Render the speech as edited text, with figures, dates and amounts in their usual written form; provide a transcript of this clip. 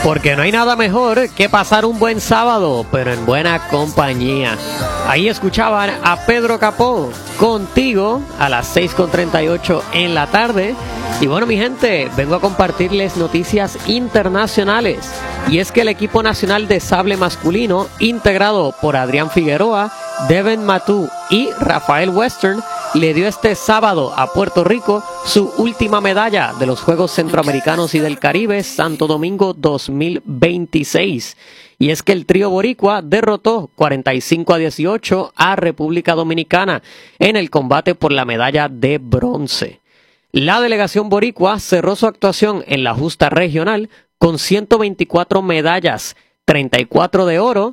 Porque no hay nada mejor que pasar un buen sábado, pero en buena compañía. Ahí escuchaban a Pedro Capó, Contigo, a las 6:38 en la tarde. Y bueno, mi gente, vengo a compartirles noticias internacionales. Y es que el equipo nacional de sable masculino, integrado por Adrián Figueroa, Devin Matú y Rafael Western, le dio este sábado a Puerto Rico su última medalla de los Juegos Centroamericanos y del Caribe Santo Domingo 2026. Y es que el trío boricua derrotó 45-18 a República Dominicana en el combate por la medalla de bronce. La delegación boricua cerró su actuación en la justa regional con 124 medallas, 34 de oro,